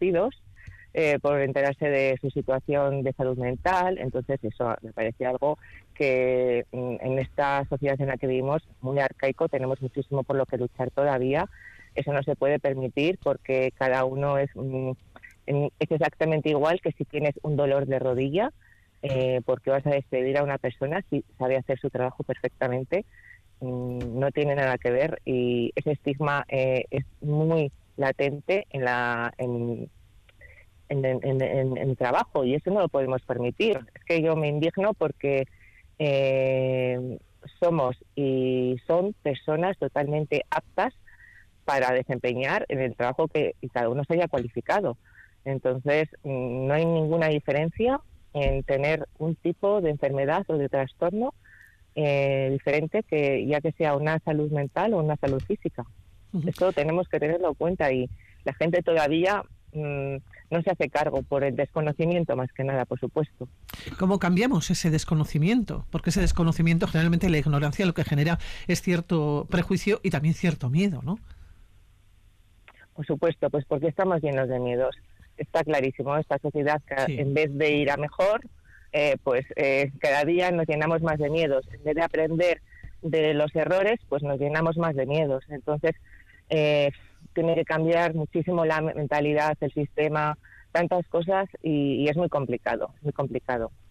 desconocidos por enterarse de su situación de salud mental. Entonces eso me parece algo que en esta sociedad en la que vivimos, muy arcaico, tenemos muchísimo por lo que luchar todavía. Eso no se puede permitir porque cada uno es exactamente igual que si tienes un dolor de rodilla, porque vas a despedir a una persona si sabe hacer su trabajo perfectamente. No tiene nada que ver, y ese estigma es muy latente en el trabajo, y eso no lo podemos permitir. Es que yo me indigno porque somos y son personas totalmente aptas para desempeñar en el trabajo que cada uno se haya cualificado. Entonces, no hay ninguna diferencia en tener un tipo de enfermedad o de trastorno diferente, que ya que sea una salud mental o una salud física. Uh-huh. Esto tenemos que tenerlo en cuenta, y la gente todavía no se hace cargo por el desconocimiento, más que nada, por supuesto. ¿Cómo cambiamos ese desconocimiento? Porque ese desconocimiento, generalmente la ignorancia, lo que genera es cierto prejuicio y también cierto miedo, ¿no? Por supuesto, pues porque estamos llenos de miedos. Está clarísimo, esta sociedad, Sí. en vez de ir a mejor, cada día nos llenamos más de miedos. En vez de aprender de los errores, pues nos llenamos más de miedos. Entonces, tiene que cambiar muchísimo la mentalidad, el sistema, tantas cosas, y es muy complicado, muy complicado.